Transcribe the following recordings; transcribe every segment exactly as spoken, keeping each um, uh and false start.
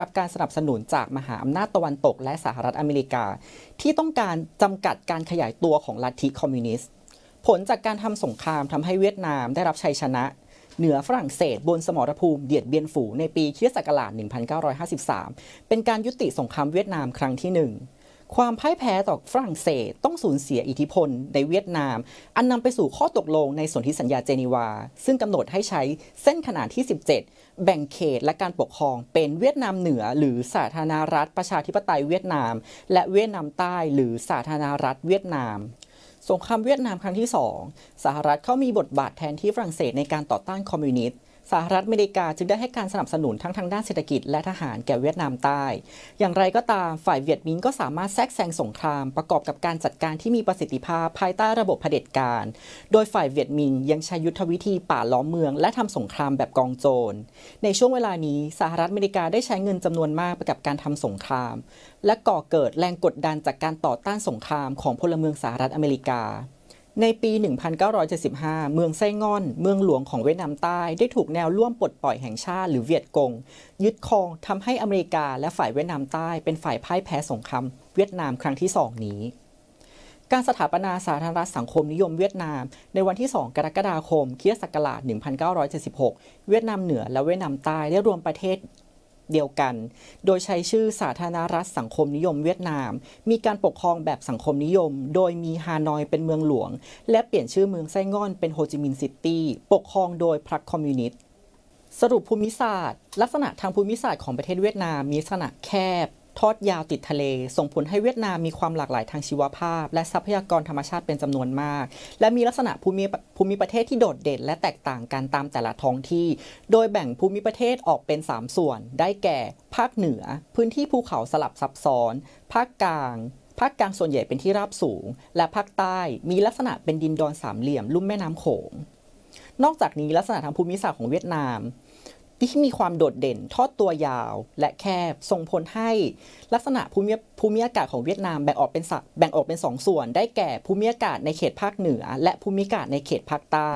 รับการสนับสนุนจากมหาอำนาจตะวันตกและสหรัฐอเมริกาที่ต้องการจำกัดการขยายตัวของลัทธิคอมมิวนิสต์ผลจากการทำสงครามทำให้เวียดนามได้รับชัยชนะเหนือฝรั่งเศสบนสมรภูมิเดียดเบียนฝูในปีคริสต์ศักราช หนึ่งพันเก้าร้อยห้าสิบสาม เป็นการยุติสงครามเวียดนามครั้งที่ หนึ่ง ความพ่ายแพ้ต่อฝรั่งเศสต้องสูญเสียอิทธิพลในเวียดนามอันนำไปสู่ข้อตกลงในสนธิสัญญาเจนีวาซึ่งกำหนดให้ใช้เส้นขนานที่ สิบเจ็ด แบ่งเขตและการปกครองเป็นเวียดนามเหนือหรือสาธารณรัฐประชาธิปไตยเวียดนามและเวียดนามใต้หรือสาธารณรัฐเวียดนามสงครามเวียดนามครั้งที่ สอง สหรัฐเข้ามีบทบาทแทนที่ฝรั่งเศสในการต่อต้านคอมมิวนิสต์สหรัฐอเมริกาจึงได้ให้การสนับสนุนทั้งทางด้านเศรษฐกิจและทหารแก่เวียดนามใต้อย่างไรก็ตามฝ่ายเวียดมิงก็สามารถแทรกแซงสงครามประกอบกับการจัดการที่มีประสิทธิภาพภายใต้ระบบเผด็จการโดยฝ่ายเวียดมิงยังใช้ยุทธวิธีป่าล้อมเมืองและทำสงครามแบบกองโจรในช่วงเวลานี้สหรัฐอเมริกาได้ใช้เงินจำนวนมากไปกับการทำสงครามและก่อเกิดแรงกดดันจากการต่อต้านสงครามของพลเมืองสหรัฐอเมริกาในปี หนึ่งพันเก้าร้อยเจ็ดสิบห้า เมืองไส้ง่อนเมืองหลวงของเวียดนามใต้ได้ถูกแนวร่วมปลดปล่อยแห่งชาติหรือเวียดกงยึดครองทำให้อเมริกาและฝ่ายเวียดนามใต้เป็นฝ่ายพ่ายแพ้สงครามเวียดนามครั้งที่ สอง นี้การสถาปนาสาธารณรัฐสังคมนิยมเวียดนามในวันที่ สอง กรกฎาคมคริสตศักราช หนึ่งพันเก้าร้อยเจ็ดสิบหก เวียดนามเหนือและเวียดนามใต้ได้รวมประเทศเดียวกันโดยใช้ชื่อสาธารณรัฐสังคมนิยมเวียดนามมีการปกครองแบบสังคมนิยมโดยมีฮานอยเป็นเมืองหลวงและเปลี่ยนชื่อเมืองไส้ง่อนเป็นโฮจิมินห์ซิตี้ปกครองโดยพรรคคอมมิวนิสต์สรุปภูมิศาสตร์ลักษณะทางภูมิศาสตร์ของประเทศเวียดนามมีลักษณะแคบทอดยาวติดทะเลส่งผลให้เวียดนามมีความหลากหลายทางชีวภาพและทรัพยากรธรรมชาติเป็นจำนวนมากและมีลักษณะภูมิภูมิประเทศที่โดดเด่นและแตกต่างกันตามแต่ละท้องที่โดยแบ่งภูมิประเทศออกเป็นสามส่วนได้แก่ภาคเหนือพื้นที่ภูเขาสลับซับซ้อนภาคกลางภาคกลางส่วนใหญ่เป็นที่ราบสูงและภาคใต้มีลักษณะเป็นดินดอนสามเหลี่ยมลุ่มแม่น้ำโขงนอกจากนี้ลักษณะทางภูมิศาสตร์ของเวียดนามที่มีความโดดเด่นทอดตัวยาวและแคบส่งผลให้ลักษณะภูมิภูมิอากาศของเวียดนามแบ่งออกเป็นแบ่งออกเป็นสองส่วนได้แก่ภูมิอากาศในเขตภาคเหนือและภูมิอากาศในเขตภาคใต้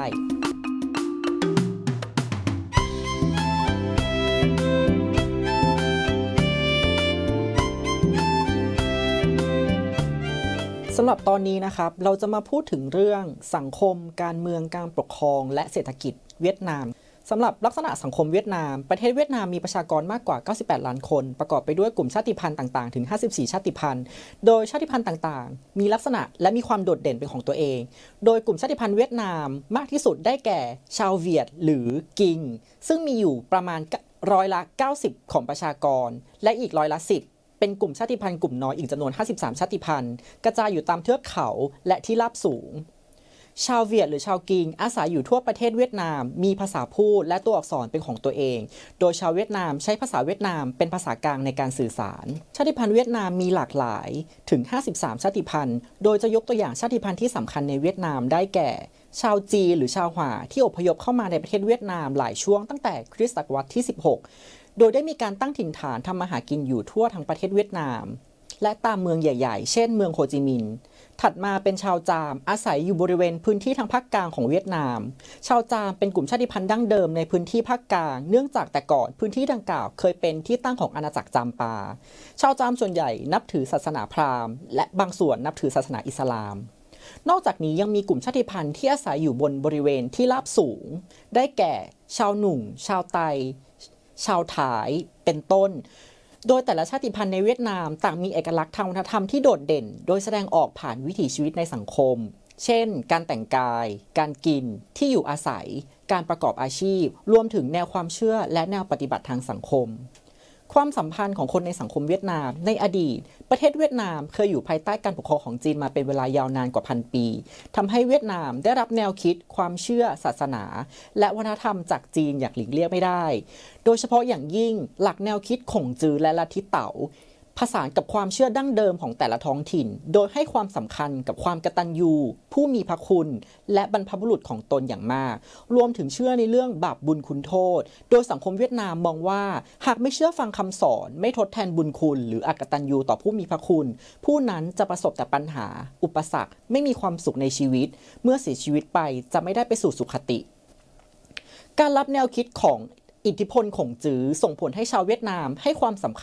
สำหรับตอนนี้นะครับเราจะมาพูดถึงเรื่องสังคมการเมืองการปกครองและเศรษฐกิจเวียดนามสำหรับลักษณะสังคมเวียดนามประเทศเวียดนามมีประชากรมากกว่าเก้าสิบแปดล้านคนประกอบไปด้วยกลุ่มชาติพันธุ์ต่างๆถึงห้าสิบสี่ชาติพันธุ์โดยชาติพันธุ์ต่างๆมีลักษณะและมีความโดดเด่นเป็นของตัวเองโดยกลุ่มชาติพันธุ์เวียดนามมากที่สุดได้แก่ชาวเวียดหรือกิงซึ่งมีอยู่ประมาณร้อยละเก้าสิบของประชากรและอีกร้อยละสิบเป็นกลุ่มชาติพันธุ์กลุ่มน้อยอีกจำนวนห้าสิบสามชาติพันธุ์กระจายอยู่ตามเทือกเขาและที่ราบสูงชาวเวียดหรือชาวกิงอาศัยอยู่ทั่วประเทศเวียดนามมีภาษาพูดและตัวอักษรเป็นของตัวเองโดยชาวเวียดนามใช้ภาษาเวียดนามเป็นภาษากลางในการสื่อสารชาติพันธุ์เวียดนามมีหลากหลายถึงห้าสิบสามชาติพันธุ์โดยจะยกตัวอย่างชาติพันธุ์ที่สำคัญในเวียดนามได้แก่ชาวจีหรือชาวหว่าที่อพยพเข้ามาในประเทศเวียดนามหลายช่วงตั้งแต่คริสตศตวรรษที่สิบหกโดยได้มีการตั้งถิ่นฐานทำมาหากินอยู่ทั่วทั้งประเทศเวียดนามและตามเมืองใหญ่ๆเช่นเมืองโฮจิมินห์ถัดมาเป็นชาวจามอาศัยอยู่บริเวณพื้นที่ทางภาคกลางของเวียดนามชาวจามเป็นกลุ่มชาติพันธุ์ดั้งเดิมในพื้นที่ภาคกลางเนื่องจากแต่ก่อนพื้นที่ดังกล่าวเคยเป็นที่ตั้งของอาณาจักรจามปาชาวจามส่วนใหญ่นับถือศาสนาพราหมณ์และบางส่วนนับถือศาสนาอิสลามนอกจากนี้ยังมีกลุ่มชาติพันธุ์ที่อาศัยอยู่บนบริเวณที่ราบสูงได้แก่ชาวหนุ่งชาวไตชาวถายเป็นต้นโดยแต่ละชาติพันธุ์ในเวียดนามต่างมีเอกลักษณ์ทางวัฒนธรรมที่โดดเด่นโดยแสดงออกผ่านวิถีชีวิตในสังคมเช่นการแต่งกายการกินที่อยู่อาศัยการประกอบอาชีพรวมถึงแนวความเชื่อและแนวปฏิบัติทางสังคมความสัมพันธ์ของคนในสังคมเวียดนามในอดีตประเทศเวียดนามเคยอยู่ภายใต้การปกครองของจีนมาเป็นเวลายาวนานกว่าพันปีทำให้เวียดนามได้รับแนวคิดความเชื่อศาสนาและวัฒนธรรมจากจีนอย่างหลีกเลี่ยงไม่ได้โดยเฉพาะอย่างยิ่งหลักแนวคิดข่งจือและลัทธิเต๋าผสานกับความเชื่อดั้งเดิมของแต่ละท้องถิ่นโดยให้ความสำคัญกับความกตัญญูผู้มีพระคุณและบรรพบุรุษของตนอย่างมากรวมถึงเชื่อในเรื่องบาปบุญคุณโทษโดยสังคมเวียดนามมองว่าหากไม่เชื่อฟังคำสอนไม่ทดแทนบุญคุณหรืออกตัญญูต่อผู้มีพระคุณผู้นั้นจะประสบแต่ปัญหาอุปสรรคไม่มีความสุขในชีวิตเมื่อเสียชีวิตไปจะไม่ได้ไปสู่สุคติการรับแนวคิดของ อิทธิพลข่งจื้อส่งผลให้ชาวเวียดนามให้ความสำคัญ